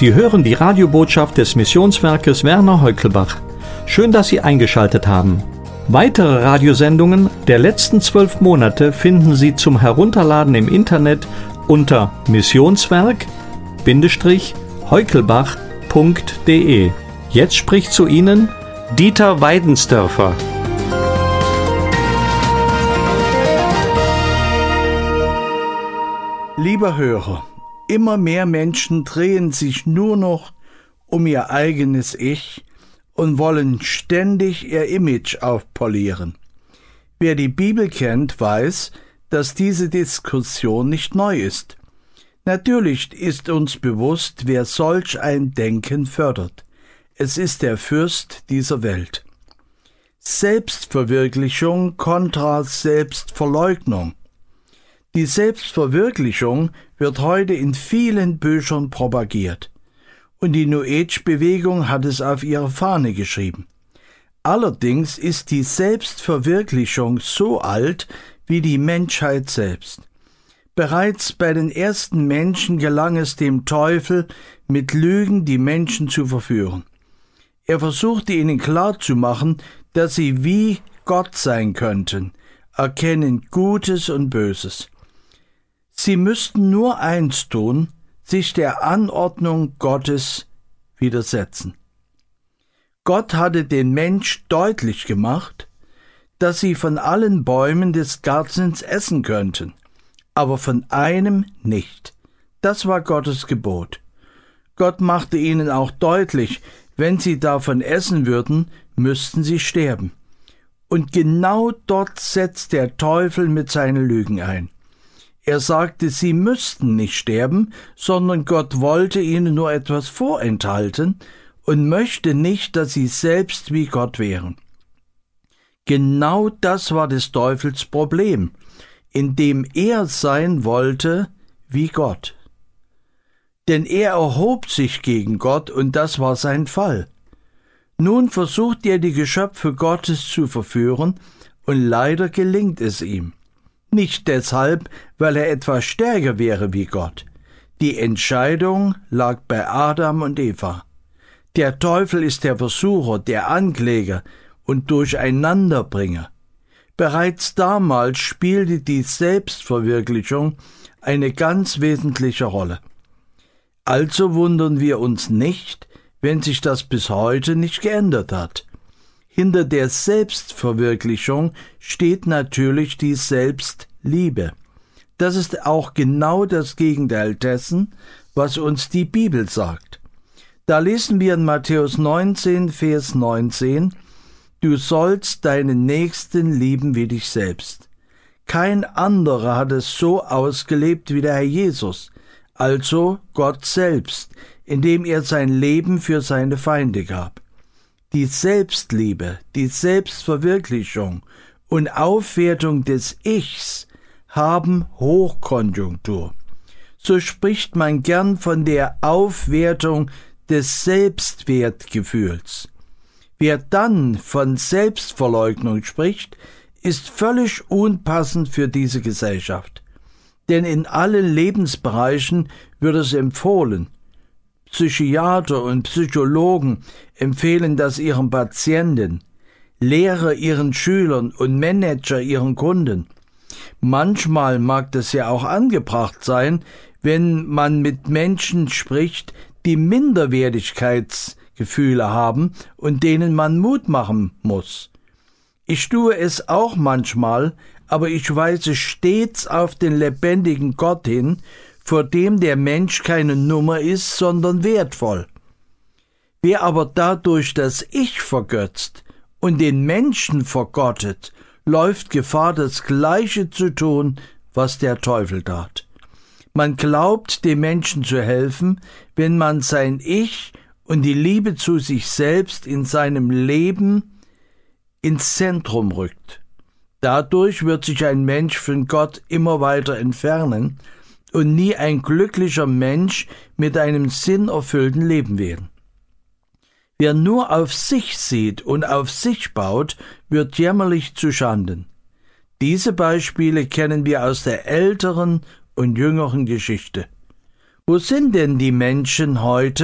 Sie hören die Radiobotschaft des Missionswerkes Werner Heukelbach. Schön, dass Sie eingeschaltet haben. Weitere Radiosendungen der letzten 12 Monate finden Sie zum Herunterladen im Internet unter missionswerk-heukelbach.de. Jetzt spricht zu Ihnen Dieter Weidensdörfer. Lieber Hörer, immer mehr Menschen drehen sich nur noch um ihr eigenes Ich und wollen ständig ihr Image aufpolieren. Wer die Bibel kennt, weiß, dass diese Diskussion nicht neu ist. Natürlich ist uns bewusst, wer solch ein Denken fördert. Es ist der Fürst dieser Welt. Selbstverwirklichung kontra Selbstverleugnung. Die Selbstverwirklichung wird heute in vielen Büchern propagiert. Und die New Age-Bewegung hat es auf ihre Fahne geschrieben. Allerdings ist die Selbstverwirklichung so alt wie die Menschheit selbst. Bereits bei den ersten Menschen gelang es dem Teufel, mit Lügen die Menschen zu verführen. Er versuchte ihnen klarzumachen, dass sie wie Gott sein könnten, erkennen Gutes und Böses. Sie müssten nur eins tun, sich der Anordnung Gottes widersetzen. Gott hatte den Mensch deutlich gemacht, dass sie von allen Bäumen des Gartens essen könnten, aber von einem nicht. Das war Gottes Gebot. Gott machte ihnen auch deutlich, wenn sie davon essen würden, müssten sie sterben. Und genau dort setzt der Teufel mit seinen Lügen ein. Er sagte, sie müssten nicht sterben, sondern Gott wollte ihnen nur etwas vorenthalten und möchte nicht, dass sie selbst wie Gott wären. Genau das war des Teufels Problem, indem er sein wollte wie Gott. Denn er erhob sich gegen Gott und das war sein Fall. Nun versucht er, die Geschöpfe Gottes zu verführen und leider gelingt es ihm. Nicht deshalb, weil er etwas stärker wäre wie Gott. Die Entscheidung lag bei Adam und Eva. Der Teufel ist der Versucher, der Ankläger und Durcheinanderbringer. Bereits damals spielte die Selbstverwirklichung eine ganz wesentliche Rolle. Also wundern wir uns nicht, wenn sich das bis heute nicht geändert hat. Hinter der Selbstverwirklichung steht natürlich die Selbstliebe. Das ist auch genau das Gegenteil dessen, was uns die Bibel sagt. Da lesen wir in Matthäus 19, Vers 19, »Du sollst deinen Nächsten lieben wie dich selbst.« Kein anderer hat es so ausgelebt wie der Herr Jesus, also Gott selbst, indem er sein Leben für seine Feinde gab. Die Selbstliebe, die Selbstverwirklichung und Aufwertung des Ichs haben Hochkonjunktur. So spricht man gern von der Aufwertung des Selbstwertgefühls. Wer dann von Selbstverleugnung spricht, ist völlig unpassend für diese Gesellschaft. Denn in allen Lebensbereichen wird es empfohlen. Psychiater und Psychologen empfehlen das ihren Patienten, Lehrer ihren Schülern und Manager ihren Kunden. Manchmal mag das ja auch angebracht sein, wenn man mit Menschen spricht, die Minderwertigkeitsgefühle haben und denen man Mut machen muss. Ich tue es auch manchmal, aber ich weise stets auf den lebendigen Gott hin, vor dem der Mensch keine Nummer ist, sondern wertvoll. Wer aber dadurch das Ich vergötzt und den Menschen vergottet, läuft Gefahr, das Gleiche zu tun, was der Teufel tat. Man glaubt, dem Menschen zu helfen, wenn man sein Ich und die Liebe zu sich selbst in seinem Leben ins Zentrum rückt. Dadurch wird sich ein Mensch von Gott immer weiter entfernen und nie ein glücklicher Mensch mit einem sinnerfüllten Leben werden. Wer nur auf sich sieht und auf sich baut, wird jämmerlich zuschanden. Diese Beispiele kennen wir aus der älteren und jüngeren Geschichte. Wo sind denn die Menschen heute?